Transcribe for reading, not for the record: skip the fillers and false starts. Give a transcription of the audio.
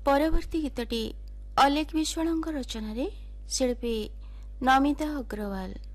ପରବର୍ତ୍ତୀ ଗୀତଟି ଅଲେଖ ବିଶ୍ୱାଳଙ୍କ ରଚନାରେ ଶିଳ୍ପୀ ନମିତା ଅଗ୍ରୱାଲ।